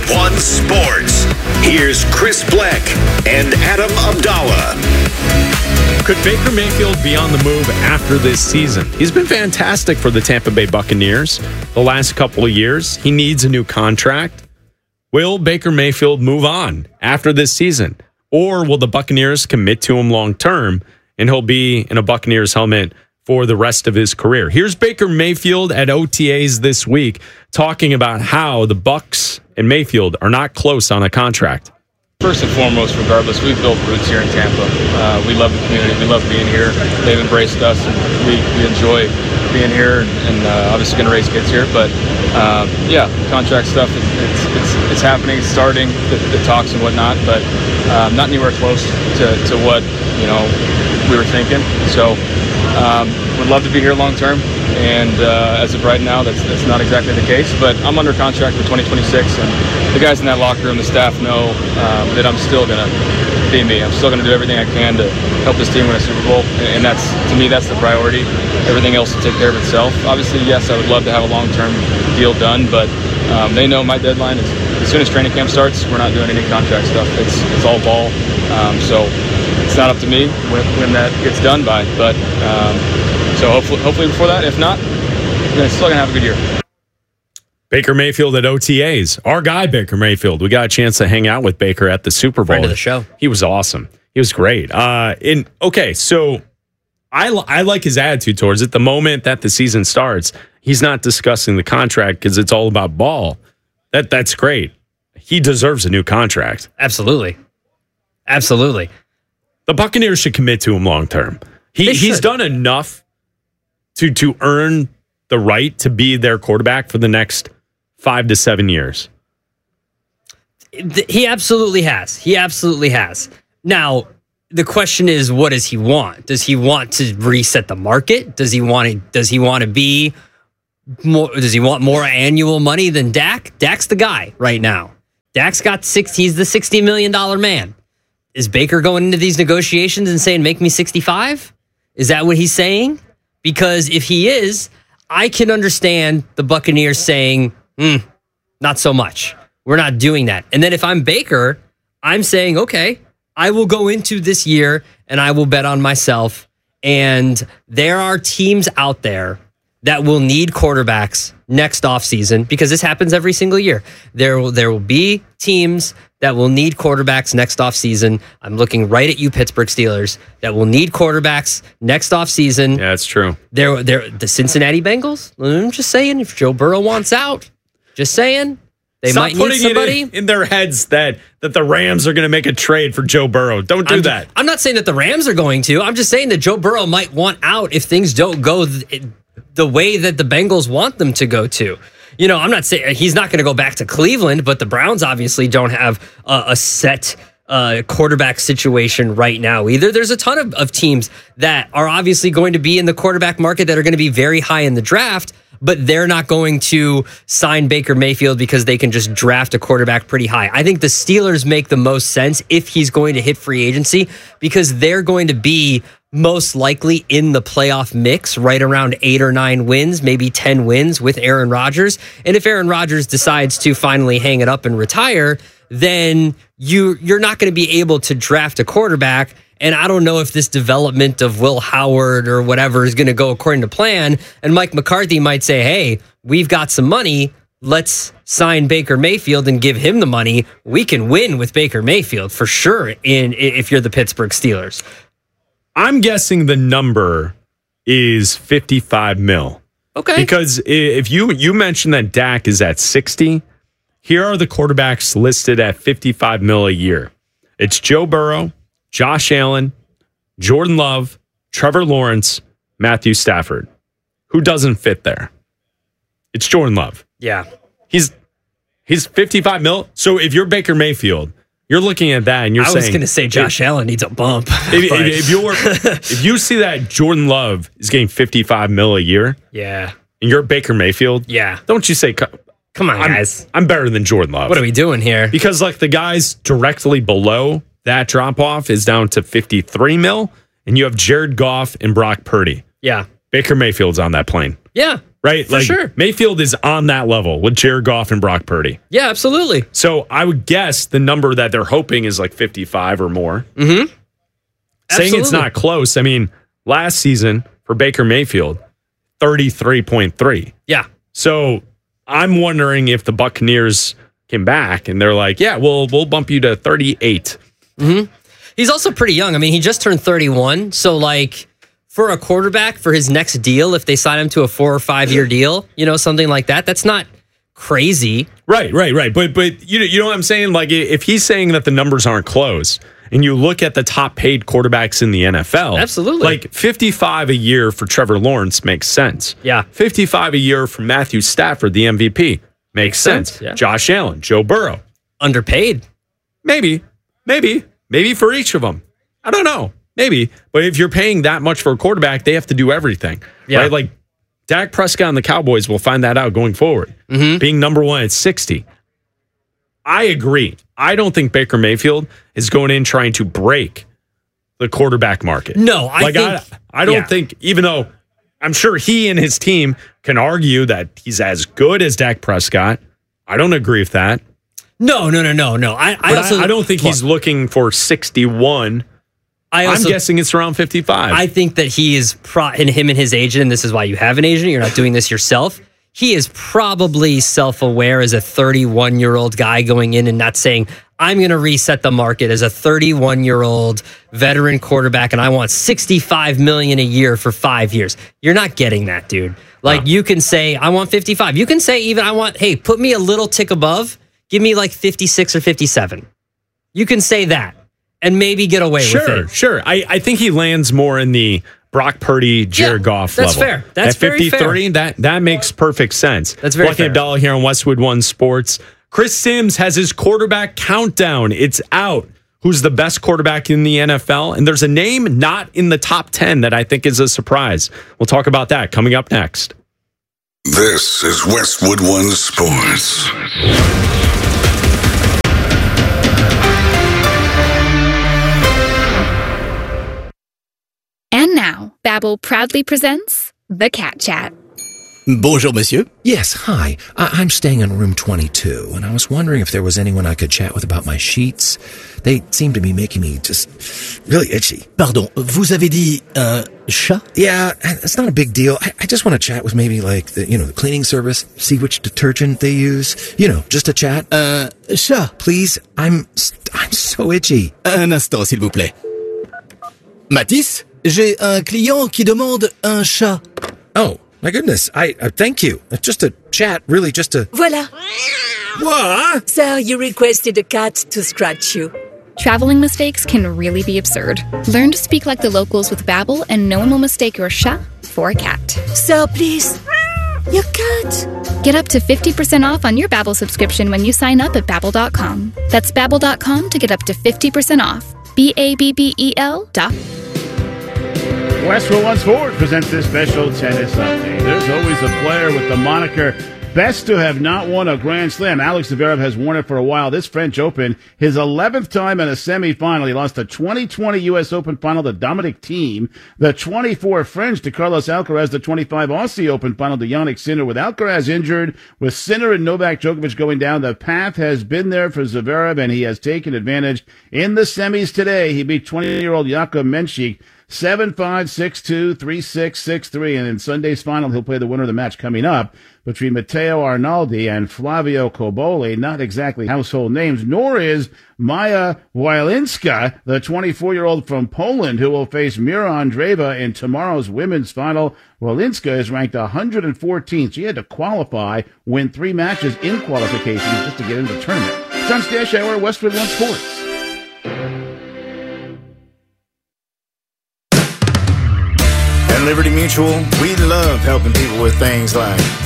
One Sports. Here's Chris Bleck and Adam Abdallah. Could Baker Mayfield be on the move after this season? He's been fantastic for the Tampa Bay Buccaneers the last couple of years. He needs a new contract. Will Baker Mayfield move on after this season? Or will the Buccaneers commit to him long term and he'll be in a Buccaneers helmet for the rest of his career? Here's Baker Mayfield at OTAs this week talking about how the Bucs and Mayfield are not close on a contract. First and foremost, regardless, we've built roots here in Tampa. We love the community. We love being here. They've embraced us, and we enjoy being here and obviously going to raise kids here. But, yeah, contract stuff, it's happening. It's starting, the talks and whatnot, but not anywhere close to what, we were thinking. So would love to be here long term. And as of right now, that's not exactly the case. But I'm under contract for 2026, and the guys in that locker room, the staff know that I'm still going to be me. I'm still going to do everything I can to help this team win a Super Bowl, and that's, to me, that's the priority. Everything else will take care of itself. Obviously, yes, I would love to have a long-term deal done, but they know my deadline is as soon as training camp starts, we're not doing any contract stuff. It's all ball. So it's not up to me when that gets done by, but so hopefully before that. If not, we're still going to have a good year. Baker Mayfield at OTAs. Our guy, Baker Mayfield. We got a chance to hang out with Baker at the Super Bowl. Friend of the show. He was awesome. He was great. So I like his attitude towards it. The moment that the season starts, he's not discussing the contract because it's all about ball. That's great. He deserves a new contract. Absolutely. Absolutely. The Buccaneers should commit to him long term. He's done enough to earn the right to be their quarterback for the next 5 to 7 years. He absolutely has. He absolutely has. Now, the question is, what does he want? Does he want to reset the market? Does he want to be more? Does he want more annual money than Dak? Dak's the guy right now. Dak's got he's the $60 million man. Is Baker going into these negotiations and saying, make me 65? Is that what he's saying? Because if he is, I can understand the Buccaneers saying, not so much. We're not doing that. And then if I'm Baker, I'm saying, okay, I will go into this year and I will bet on myself. And there are teams out there that will need quarterbacks next offseason, because this happens every single year. There will be teams that will need quarterbacks next offseason. I'm looking right at you, Pittsburgh Steelers, that will need quarterbacks next offseason. Yeah, that's true. They're the Cincinnati Bengals. I'm just saying, if Joe Burrow wants out, just saying, they Stop might need somebody. It in their heads that the Rams are going to make a trade for Joe Burrow. Don't do that. I'm not saying that the Rams are going to. I'm just saying that Joe Burrow might want out if things don't go the way that the Bengals want them to go to. I'm not saying he's not going to go back to Cleveland, but the Browns obviously don't have a set quarterback situation right now either. There's a ton of teams that are obviously going to be in the quarterback market that are going to be very high in the draft, but they're not going to sign Baker Mayfield because they can just draft a quarterback pretty high. I think the Steelers make the most sense if he's going to hit free agency, because they're going to be most likely in the playoff mix, right around 8 or 9 wins, maybe 10 wins with Aaron Rodgers. And if Aaron Rodgers decides to finally hang it up and retire, then you're not going to be able to draft a quarterback. And I don't know if this development of Will Howard or whatever is going to go according to plan. And Mike McCarthy might say, hey, we've got some money. Let's sign Baker Mayfield and give him the money. We can win with Baker Mayfield for sure if you're the Pittsburgh Steelers. I'm guessing the number is 55 mil. Okay. Because if you mentioned that Dak is at 60, here are the quarterbacks listed at 55 mil a year. It's Joe Burrow, Josh Allen, Jordan Love, Trevor Lawrence, Matthew Stafford. Who doesn't fit there? It's Jordan Love. Yeah. He's 55 mil. So if you're Baker Mayfield, you're looking at that and you're saying... I was going to say Josh Allen needs a bump. If you see that Jordan Love is getting 55 mil a year, yeah, and you're Baker Mayfield, yeah, don't you say, come on, guys. I'm better than Jordan Love. What are we doing here? Because the guys directly below that drop-off is down to 53 mil, and you have Jared Goff and Brock Purdy. Yeah. Baker Mayfield's on that plane. Yeah. Right? For sure. Mayfield is on that level with Jared Goff and Brock Purdy. Yeah, absolutely. So I would guess the number that they're hoping is like 55 or more. Mm-hmm. Saying it's not close. I mean, last season for Baker Mayfield, 33.3. Yeah. So I'm wondering if the Buccaneers came back and they're like, yeah, we'll bump you to 38. Mm-hmm. He's also pretty young. I mean, he just turned 31. So, like, for a quarterback, for his next deal, if they sign him to a 4 or 5 year deal, something like that, that's not crazy. Right. But you know what I'm saying? Like, if he's saying that the numbers aren't close, and you look at the top paid quarterbacks in the NFL, absolutely, like 55 a year for Trevor Lawrence makes sense. Yeah, 55 a year for Matthew Stafford, the MVP, makes sense. Yeah. Josh Allen, Joe Burrow, underpaid. Maybe for each of them. I don't know. Maybe. But if you're paying that much for a quarterback, they have to do everything. Yeah. Right? Like Dak Prescott and the Cowboys will find that out going forward. Mm-hmm. Being number one at 60. I agree. I don't think Baker Mayfield is going in trying to break the quarterback market. No, I don't think, even though I'm sure he and his team can argue that he's as good as Dak Prescott. I don't agree with that. No. I don't think he's looking for 61. I'm guessing it's around 55. I think that he is, and him and his agent, and this is why you have an agent, you're not doing this yourself. He is probably self-aware as a 31-year-old guy going in and not saying, I'm going to reset the market as a 31-year-old veteran quarterback and I want $65 million a year for 5 years. You're not getting that, dude. Like, you can say, I want 55. You can say even, put me a little tick above. Give me like 56 or 57. You can say that and maybe get away with it. Sure. I think he lands more in the Brock Purdy, Jared Goff level. That's fair. That's at 53, very fair. That makes perfect sense. That's very fair. Abdallah here on Westwood One Sports. Chris Sims has his quarterback countdown. It's out. Who's the best quarterback in the NFL? And there's a name not in the top 10 that I think is a surprise. We'll talk about that coming up next. This is Westwood One Sports. And now, Babbel proudly presents The Cat Chat. Bonjour, monsieur. Yes, hi. I'm staying in room 22, and I was wondering if there was anyone I could chat with about my sheets. They seem to be making me just really itchy. Pardon, vous avez dit chat? Yeah, it's not a big deal. I just want to chat with maybe like the cleaning service, see which detergent they use. Just a chat. Chat. Please, I'm so itchy. Un instant, s'il vous plaît. Matisse, j'ai un client qui demande un chat. Oh. My goodness, I thank you. Just a chat, really just a... Voilà. What? Sir, you requested a cat to scratch you. Traveling mistakes can really be absurd. Learn to speak like the locals with Babbel, and no one will mistake your chat for a cat. Sir, please. Your cat. Get up to 50% off on your Babbel subscription when you sign up at Babbel.com. That's Babbel.com to get up to 50% off. Babbel.com. Westwood One Sports presents this special tennis update. There's always a player with the moniker best to have not won a Grand Slam. Alex Zverev has won it for a while. This French Open, his 11th time in a semifinal. He lost the 2020 U.S. Open final to Dominic Thiem, the 24 French to Carlos Alcaraz, the 25 Aussie Open final to Jannik Sinner. With Alcaraz injured, with Sinner and Novak Djokovic going down, the path has been there for Zverev, and he has taken advantage in the semis today. He beat 20-year-old Jakub Menchik 7-5, 6-2, 3-6, 6-3. And in Sunday's final, he'll play the winner of the match coming up between Matteo Arnaldi and Flavio Cobolli. Not exactly household names, nor is Maja Wilinska, the 24-year-old from Poland, who will face Mira Andreeva in tomorrow's women's final. Wilinska is ranked 114th. She had to qualify, win 3 matches in qualification just to get into the tournament. John Stash Hour, Westwood One Sports. At Liberty Mutual, we love helping people with things like